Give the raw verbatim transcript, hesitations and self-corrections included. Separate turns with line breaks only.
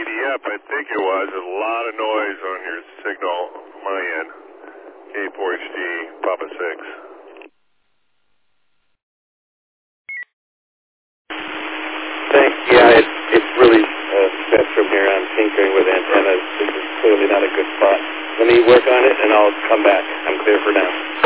Yep, I think it was. There's a lot of noise on your signal, my end. K four H D, Papa six.
Thanks. Yeah, it, it's really uh, best from here. I'm tinkering with antennas. This is clearly not a good spot. Let me work on it, and I'll come back. I'm clear for now.